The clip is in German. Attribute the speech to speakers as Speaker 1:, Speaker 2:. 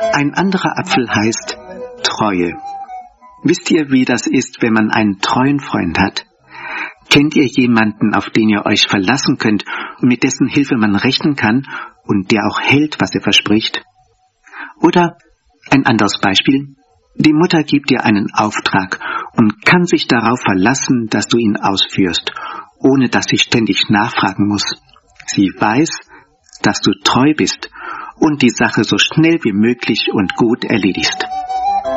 Speaker 1: Ein anderer Apfel heißt Treue. Wisst ihr, wie das ist, wenn man einen treuen Freund hat? Kennt ihr jemanden, auf den ihr euch verlassen könnt und mit dessen Hilfe man rechnen kann und der auch hält, was er verspricht? Oder ein anderes Beispiel. Die Mutter gibt dir einen Auftrag und kann sich darauf verlassen, dass du ihn ausführst, ohne dass sie ständig nachfragen muss. Sie weiß, dass du treu bist und die Sache so schnell wie möglich und gut erledigst.